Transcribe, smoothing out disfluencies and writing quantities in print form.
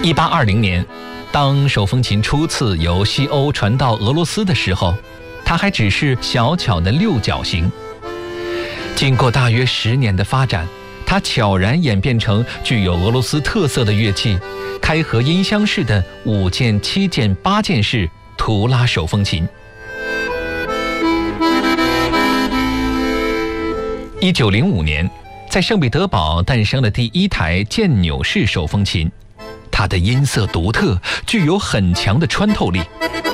1820年，当手风琴初次由西欧传到俄罗斯的时候，它还只是小巧的六角形。经过大约10年的发展，它悄然演变成具有俄罗斯特色的乐器——开合音箱式的5键、7键、8键式图拉手风琴。1905年，在圣彼得堡诞生了第一台键钮式手风琴，它的音色独特，具有很强的穿透力。